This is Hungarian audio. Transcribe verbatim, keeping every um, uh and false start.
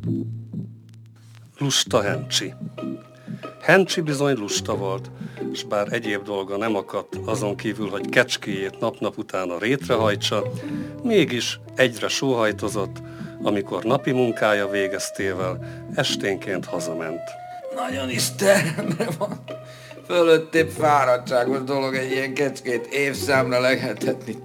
Lusta Hencsi. Hencsi bizony lusta volt, s bár egyéb dolga nem akadt, azon kívül, hogy kecskéjét nap-nap utána rétrehajtsa, mégis egyre sóhajtozott, amikor napi munkája végeztével esténként hazament. Nagyon is terhemre van. Fölöttébb fáradtságos dolog egy ilyen kecskét évszámra lehetetni.